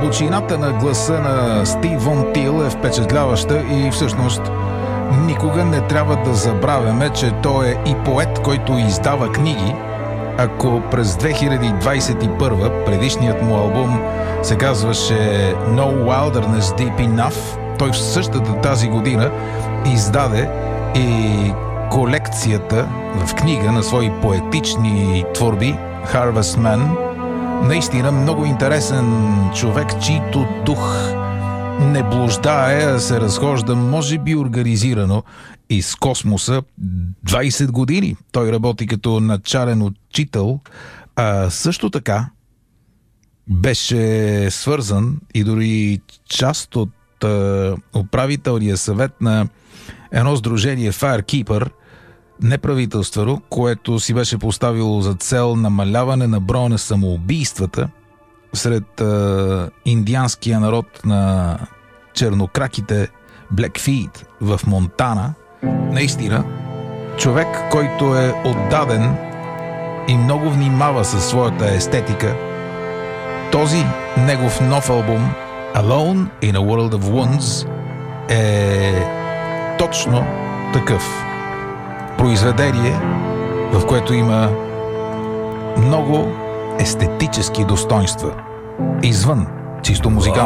Дълбочината на гласа на Стив Вон Тил е впечатляваща и всъщност никога не трябва да забравяме, че той е и поет, който издава книги. Ако през 2021 предишният му албум се казваше No Wilderness Deep Enough, той в същата тази година издаде и колекцията в книга на свои поетични творби Harvest Man. Наистина много интересен човек, чийто дух не блуждае, а се разхожда, може би организирано из космоса. 20 години той работи като начален учител, а също така беше свързан и дори част от управителния съвет на едно сдружение Firekeeper, неправителствено, което си беше поставило за цел намаляване на броя на самоубийствата сред индианския народ на чернокраките Blackfeet в Монтана. Наистина, човек, който е отдаден и много внимава със своята естетика. Този негов нов албум Alone in a World of Wounds е точно такъв. Произведение, в което има много естетически достоинства, извън чисто музикално.